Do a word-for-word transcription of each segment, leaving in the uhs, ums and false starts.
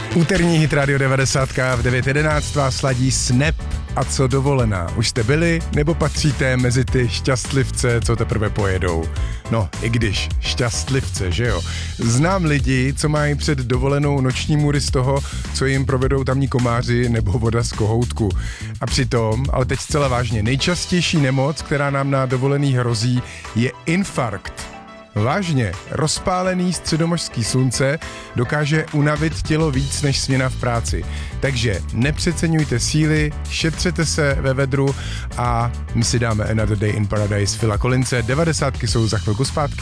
Úterní Hit Radio devadesát v devět jedenáct vás sladí Snap. A co dovolená? Už jste byli nebo patříte mezi ty šťastlivce, co teprve pojedou? No, i když šťastlivce, že jo? Znám lidi, co mají před dovolenou noční můry z toho, co jim provedou tamní komáři nebo voda z kohoutku. A přitom, ale teď zcela vážně, nejčastější nemoc, která nám na dovolený hrozí, je infarkt. Vážně, rozpálený středomořský slunce dokáže unavit tělo víc než směna v práci. Takže nepřeceňujte síly, šetřete se ve vedru a my si dáme Another Day in Paradise Phila Collinse. devadesátky jsou za chvilku zpátky.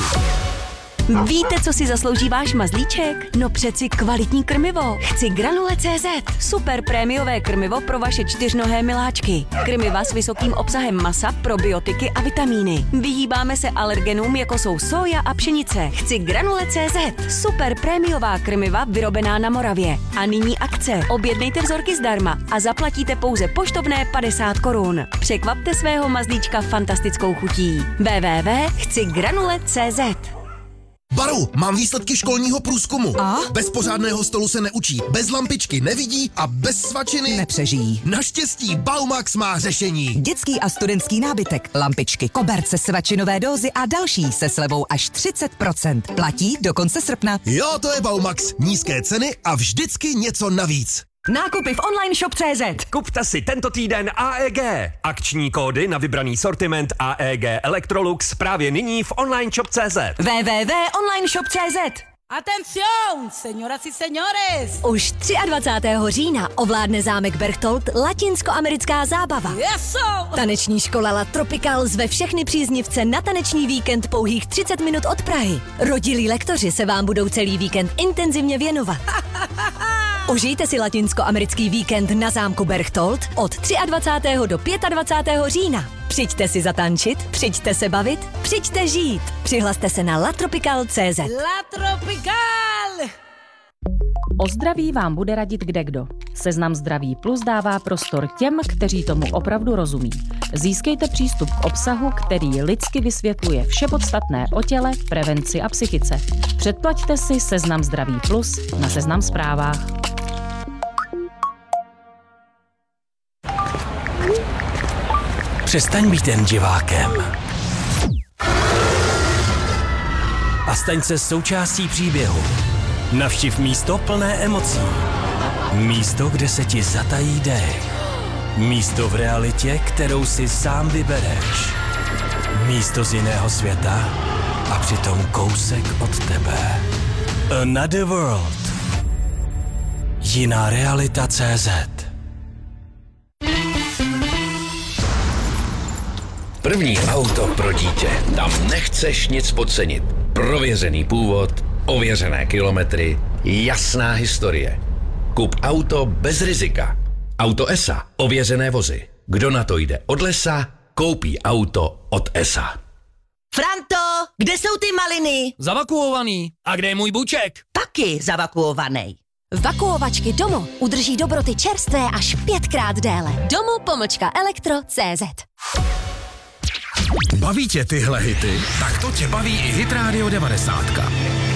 Víte, co si zaslouží váš mazlíček? No přeci kvalitní krmivo. Chci Granule tečka cé zet. Super prémiové krmivo pro vaše čtyřnohé miláčky. Krmiva s vysokým obsahem masa, probiotiky a vitamíny. Vyhýbáme se alergenům, jako jsou soja a pšenice. Chci Granule tečka cé zet. Super prémiová krmiva vyrobená na Moravě. A nyní akce. Objednejte vzorky zdarma a zaplatíte pouze poštovné padesát korun. Překvapte svého mazlíčka fantastickou chutí. w w w tečka chci granule tečka cé zet. Baru, mám výsledky školního průzkumu. A? Bez pořádného stolu se neučí, bez lampičky nevidí a bez svačiny nepřežijí. Naštěstí Baumax má řešení. Dětský a studentský nábytek, lampičky, koberce, svačinové dózy a další se slevou až třicet procent. Platí do konce srpna. Jo, to je Baumax. Nízké ceny a vždycky něco navíc. Nákupy v online shop tečka cé zet. Kupte si tento týden A E G. Akční kódy na vybraný sortiment A E G Electrolux právě nyní v online shop tečka cé zet. w w w tečka online shop tečka cé zet. Atención, señoras y señores! Už dvacátého třetího října ovládne zámek Berchtold latinskoamerická zábava. Eso! Taneční škola La Tropical zve všechny příznivce na taneční víkend pouhých třicet minut od Prahy. Rodilí lektoři se vám budou celý víkend intenzivně věnovat. Užijte si latinskoamerický víkend na zámku Berchtold od dvacátého třetího do dvacátého pátého října. Přijďte si zatančit, přijďte se bavit, přijďte žít. Přihlaste se na latropical tečka cé zet. La Tropical! O zdraví vám bude radit kdekdo. Seznam Zdraví Plus dává prostor těm, kteří tomu opravdu rozumí. Získejte přístup k obsahu, který lidsky vysvětluje vše podstatné o těle, prevenci a psychice. Předplaťte si Seznam Zdraví Plus na Seznam Zprávách. Přestaň být jen divákem. A staň se součástí příběhu. Navštiv místo plné emocí. Místo, kde se ti zatají dech. Místo v realitě, kterou si sám vybereš. Místo z jiného světa a přitom kousek od tebe. Another World. Jiná realita tečka cé zet. První auto pro dítě. Tam nechceš nic podcenit. Prověřený původ, ověřené kilometry, jasná historie. Kup auto bez rizika. Auto E S A. Ověřené vozy. Kdo na to jde od lesa, koupí auto od E S A. Franto, kde jsou ty maliny? Zavakuovaný. A kde je můj buček? Taky zavakuovaný. Vakuovačky Domo udrží dobroty čerstvé až pětkrát déle. Domo pomlčka elektro tečka cé zet. Baví tě tyhle hity? Tak to tě baví i Hit Radio devadesát.